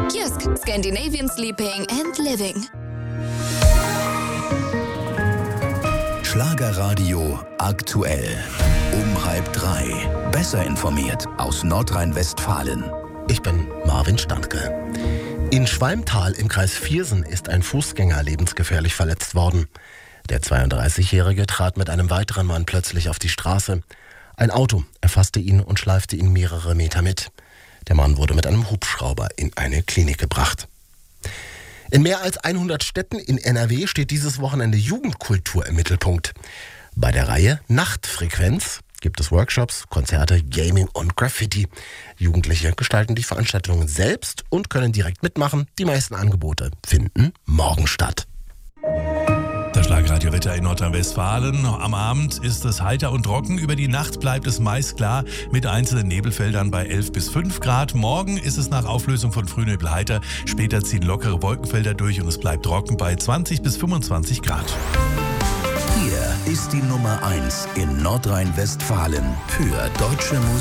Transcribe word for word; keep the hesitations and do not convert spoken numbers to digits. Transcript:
Kiosk, Scandinavian Sleeping and Living. Schlagerradio aktuell. Um halb drei. Besser informiert aus Nordrhein-Westfalen. Ich bin Marvin Standke. In Schwalmtal im Kreis Viersen ist ein Fußgänger lebensgefährlich verletzt worden. Der zweiunddreißigjährige trat mit einem weiteren Mann plötzlich auf die Straße. Ein Auto erfasste ihn und schleifte ihn mehrere Meter mit. Der Mann wurde mit einem Hubschrauber in eine Klinik gebracht. In mehr als hundert Städten in N R W steht dieses Wochenende Jugendkultur im Mittelpunkt. Bei der Reihe Nachtfrequenz gibt es Workshops, Konzerte, Gaming und Graffiti. Jugendliche gestalten die Veranstaltungen selbst und können direkt mitmachen. Die meisten Angebote finden morgen statt. Das Schlagerradiowetter in Nordrhein-Westfalen. Am Abend ist es heiter und trocken. Über die Nacht bleibt es meist klar mit einzelnen Nebelfeldern bei elf bis fünf Grad. Morgen ist es nach Auflösung von Frühnebel heiter. Später ziehen lockere Wolkenfelder durch und es bleibt trocken bei zwanzig bis fünfundzwanzig Grad. Hier ist die Nummer eins in Nordrhein-Westfalen für deutsche Musik.